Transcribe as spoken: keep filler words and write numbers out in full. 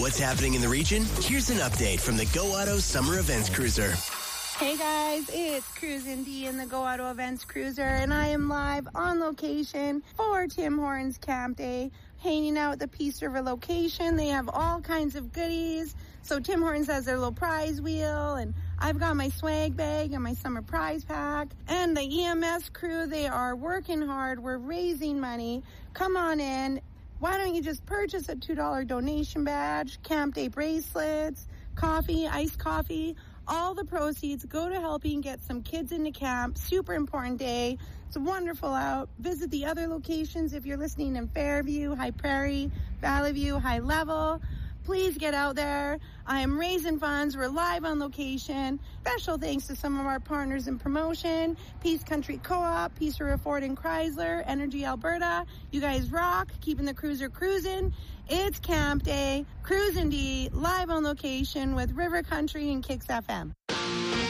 What's happening in the region? Here's an update from the Go Auto Summer Events Cruiser. Hey guys, it's Cruisin' D in the Go Auto Events Cruiser, and I am live on location for Tim Hortons Camp Day, hanging out at the Peace River location. They have all kinds of goodies. So Tim Hortons has their little prize wheel, and I've got my swag bag and my summer prize pack. And the E M S crew, they are working hard. We're raising money. Come on in. Why don't you just purchase a two dollar donation badge, Camp Day bracelets, coffee, iced coffee. All the proceeds go to helping get some kids into camp. Super important day. It's wonderful out. Visit the other locations if you're listening in Fairview, High Prairie, Valley View, High Level. Please get out there. I am raising funds. We're live on location. Special thanks to some of our partners in promotion. Peace Country Co-op, Peace River Ford and Chrysler, Energy Alberta. You guys rock. Keeping the cruiser cruising. It's Camp Day. Cruisin' D, live on location with River Country and Kicks F M.